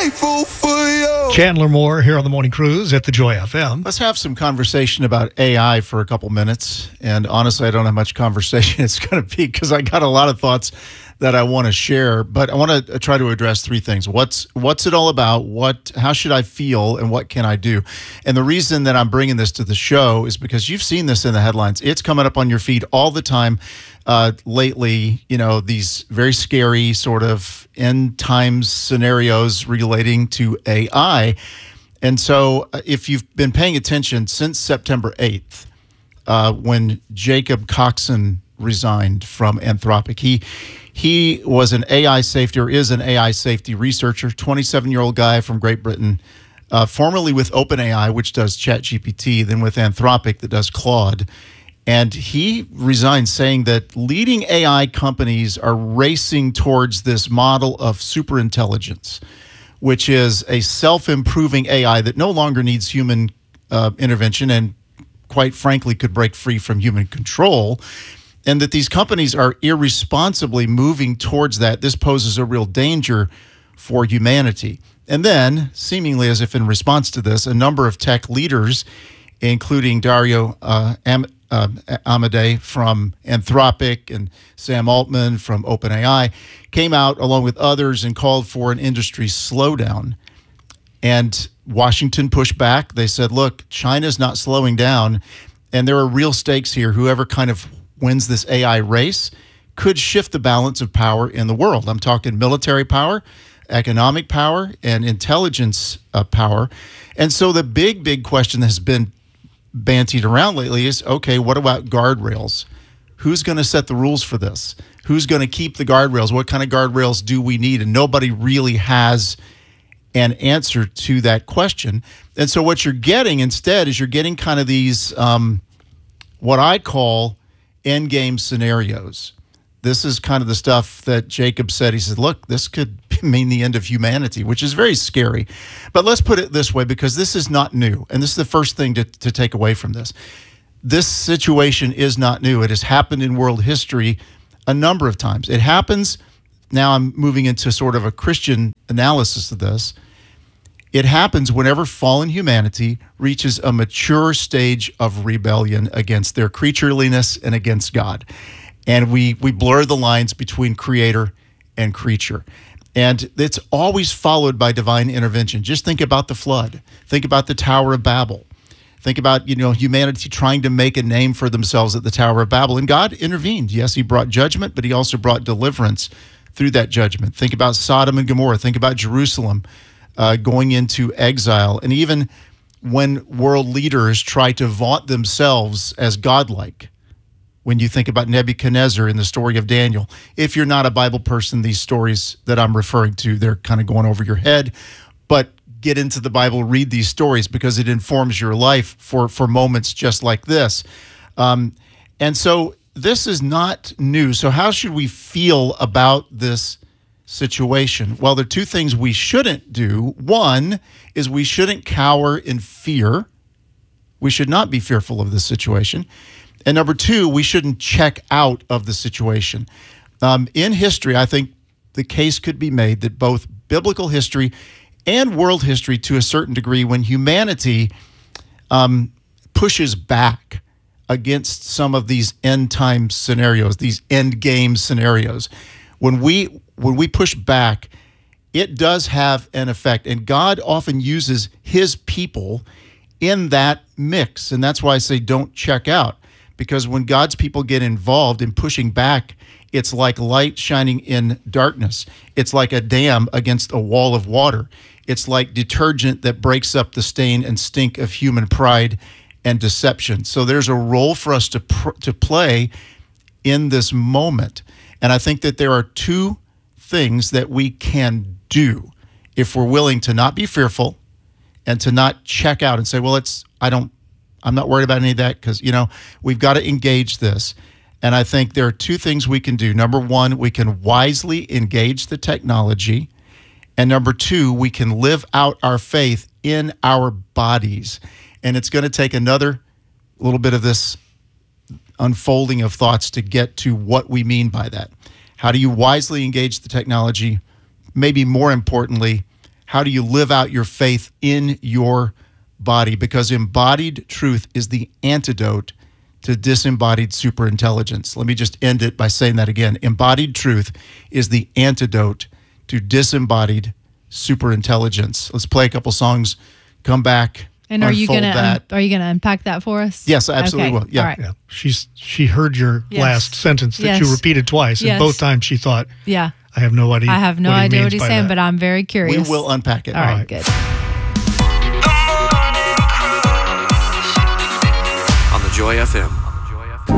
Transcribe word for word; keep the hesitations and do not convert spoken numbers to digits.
grateful for you. Chandler Moore here on the Morning Cruise at the Joy F M. Let's have some conversation about A I for a couple minutes. And honestly, I don't have much conversation it's going to be because I got a lot of thoughts that I want to share. But I want to try to address three things. What's what's it all about? What? How should I feel? And what can I do? And the reason that I'm bringing this to the show is because you've seen this in the headlines. It's coming up on your feed all the time uh, lately. You know, these very scary sort of end times scenarios relating to A I. And so if you've been paying attention since September eighth, uh, when Jacob Coxon resigned from Anthropic, he he was an A I safety, or is an A I safety researcher, twenty-seven-year-old guy from Great Britain, uh, formerly with OpenAI, which does ChatGPT, then with Anthropic that does Claude. And he resigned saying that leading A I companies are racing towards this model of superintelligence, which is a self-improving A I that no longer needs human uh, intervention and, quite frankly, could break free from human control, and that these companies are irresponsibly moving towards that. This poses a real danger for humanity. And then, seemingly as if in response to this, a number of tech leaders, including Dario uh, Am- uh, Amodei from Anthropic and Sam Altman from OpenAI, came out along with others and called for an industry slowdown. And Washington pushed back. They said, look, China's not slowing down, and there are real stakes here. Whoever kind of wins this A I race could shift the balance of power in the world. I'm talking military power, economic power, and intelligence uh, power. And so the big, big question that has been bantied around lately is, okay, what about guardrails? Who's going to set the rules for this? Who's going to keep the guardrails? What kind of guardrails do we need? And nobody really has an answer to that question. And so what you're getting instead is you're getting kind of these, um, what I call end game scenarios. This is kind of the stuff that Jacob said. He said, look, this could mean the end of humanity, which is very scary. But let's put it this way, because this is not new. And this is the first thing to, to take away from this. This situation is not new. It has happened in world history a number of times. It happens, now I'm moving into sort of a Christian analysis of this. It happens whenever fallen humanity reaches a mature stage of rebellion against their creatureliness and against God. And we we blur the lines between creator and creature. And it's always followed by divine intervention. Just think about the flood. Think about the Tower of Babel. Think about, you know, humanity trying to make a name for themselves at the Tower of Babel. And God intervened. Yes, he brought judgment, but he also brought deliverance through that judgment. Think about Sodom and Gomorrah. Think about Jerusalem uh, going into exile. And even when world leaders try to vaunt themselves as godlike, when you think about Nebuchadnezzar in the story of Daniel. If you're not a Bible person, these stories that I'm referring to, they're kind of going over your head. But get into the Bible, read these stories, because it informs your life for, for moments just like this. Um, and so this is not new. So how should we feel about this situation? Well, there are two things we shouldn't do. One is we shouldn't cower in fear. We should not be fearful of this situation. And number two, we shouldn't check out of the situation. Um, in history, I think the case could be made that both biblical history and world history, to a certain degree, when humanity um, pushes back against some of these end time scenarios, these end game scenarios, when we when we push back, it does have an effect. And God often uses his people in that mix. And that's why I say don't check out. Because when God's people get involved in pushing back, it's like light shining in darkness. It's like a dam against a wall of water. It's like detergent that breaks up the stain and stink of human pride and deception. So there's a role for us to pr- to play in this moment. And I think that there are two things that we can do if we're willing to not be fearful and to not check out and say, well, it's, I don't, I'm not worried about any of that, because, you know, we've got to engage this. And I think there are two things we can do. Number one, we can wisely engage the technology. And number two, we can live out our faith in our bodies. And it's going to take another little bit of this unfolding of thoughts to get to what we mean by that. How do you wisely engage the technology? Maybe more importantly, how do you live out your faith in your body? Because embodied truth is the antidote to disembodied superintelligence. Let me just end it by saying that again. Embodied truth is the antidote to disembodied superintelligence. Let's play a couple songs, come back. And are you unfold gonna that. un- are you gonna unpack that for us? Yes, I absolutely Okay. will. Yeah. All right. Yeah, she's she heard your Yes. last sentence that Yes. you repeated twice, and Yes. both times she thought, Yeah. "I have no idea." I have no what he idea means what he's by saying, that. but I'm very We curious. will unpack it. All right, right. good. On the Joy F M.